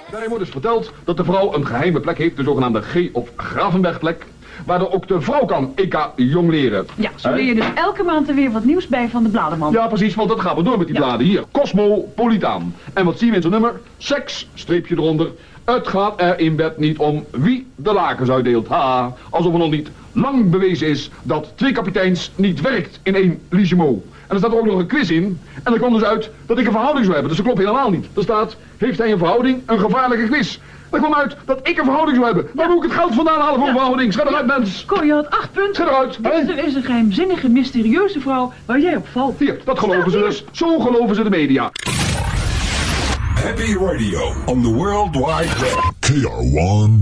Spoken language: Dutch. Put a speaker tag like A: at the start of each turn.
A: Daarin wordt dus verteld dat de vrouw een geheime plek heeft, de zogenaamde G- of Gravenbergplek, waar ook de vrouw kan EK jong leren.
B: Ja, zo leer je dus elke maand er weer wat nieuws bij van de bladerman.
A: Ja, precies, want dat gaat we door met die bladen. Hier, Cosmopolitaan. En wat zien we in zo'n nummer? Seks, streepje eronder. Het gaat er in bed niet om wie de lakens uitdeelt. Ha, alsof er nog niet lang bewezen is dat 2 kapiteins niet werkt in 1 Ligemo. En er staat er ook nog een quiz in. En er komt dus uit dat ik een verhouding zou hebben. Dus dat klopt helemaal niet. Er staat, heeft hij een verhouding? Een gevaarlijke quiz. Er kwam uit dat ik een verhouding zou hebben. Waar moet ik het geld vandaan halen voor een verhouding? Schrijf eruit, mens.
B: Cor, je had 8 punten.
A: Schrijf eruit.
B: Dus er is een geheimzinnige, mysterieuze vrouw waar jij op valt.
A: Hier, dat geloven ze dus. Zo geloven ze de media.
C: Happy Radio on the World Wide Web. KR1